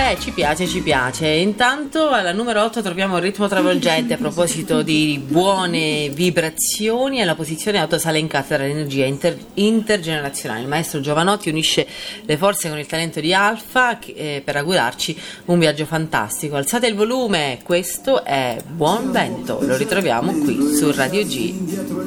Ci piace. Intanto alla numero 8 troviamo il ritmo travolgente a proposito di buone vibrazioni. Alla posizione 8 sale in cattedra l'energia intergenerazionale. Il maestro Giovanotti unisce le forze con il talento di Alfa per augurarci un viaggio fantastico. Alzate il volume, questo è Buon Vento, lo ritroviamo qui su Radio G.